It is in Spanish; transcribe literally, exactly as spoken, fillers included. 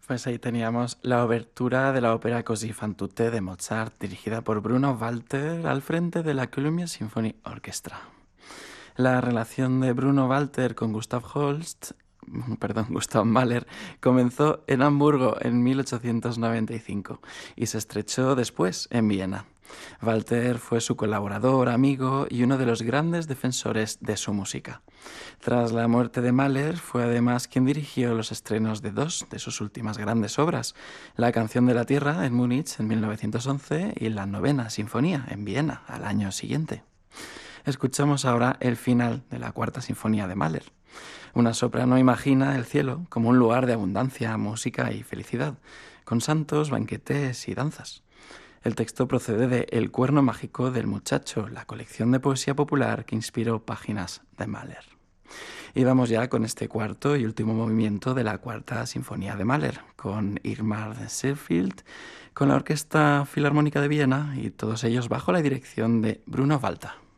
Pues ahí teníamos la obertura de la ópera Così fan tutte de Mozart, dirigida por Bruno Walter al frente de la Columbia Symphony Orchestra. La relación de Bruno Walter con Gustav Holst, perdón, Gustav Mahler, comenzó en Hamburgo en mil ochocientos noventa y cinco y se estrechó después en Viena. Walter fue su colaborador, amigo y uno de los grandes defensores de su música. Tras la muerte de Mahler, fue además quien dirigió los estrenos de dos de sus últimas grandes obras, La canción de la Tierra en Múnich en mil novecientos once y la Novena Sinfonía en Viena al año siguiente. Escuchamos ahora el final de la Cuarta Sinfonía de Mahler. Una soprano imagina el cielo como un lugar de abundancia, música y felicidad, con santos, banquetes y danzas. El texto procede de El cuerno mágico del muchacho, la colección de poesía popular que inspiró páginas de Mahler. Y vamos ya con este cuarto y último movimiento de la Cuarta Sinfonía de Mahler, con Irmar Seefeldt, con la Orquesta Filarmónica de Viena y todos ellos bajo la dirección de Bruno Walter.